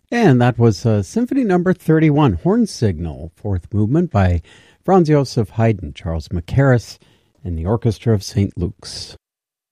And that was Symphony Number 31, Horn Signal, fourth movement by Franz Joseph Haydn, Charles Mackerras, and the Orchestra of St. Luke's.